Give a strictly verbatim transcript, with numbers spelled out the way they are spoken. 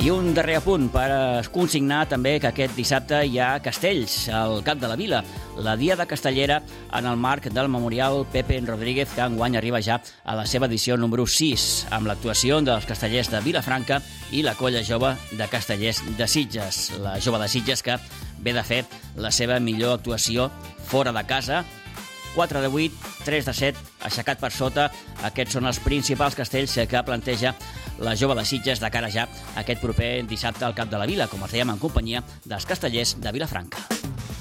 I un darrer apunt per consignar també que aquest dissabte hi ha castells al Cap de la Vila, la Diada Castellera en el marc del Memorial Pepe Rodríguez, que enguany arriba ja a la seva edició número sis, amb l'actuació dels castellers de Vilafranca i la Colla Jove de Castellers de Sitges. La Jove de Sitges que ve de fer la seva millor actuació fora de casa. quatre de vuit, tres de set, aixecat per sota. Aquests són els principals castells que planteja la Jove de Sitges de cara ja a aquest proper dissabte al Cap de la Vila, com els dèiem, en companyia dels castellers de Vilafranca.